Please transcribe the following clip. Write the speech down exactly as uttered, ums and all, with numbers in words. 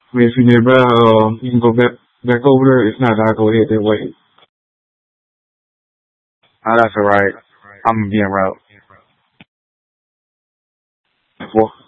I mean, if you're nearby, uh, you can go back back over there. If not, I'll go ahead that way. Oh, that's alright. I'm gonna be en route. Well,